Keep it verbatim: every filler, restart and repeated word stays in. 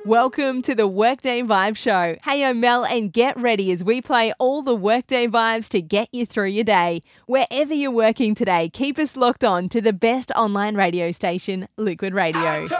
Welcome to the Workday Vibe Show. Hey, I'm Mel, and get ready as we play all the Workday vibes to get you through your day. Wherever you're working today, keep us locked on to the best online radio station, Liquid Radio.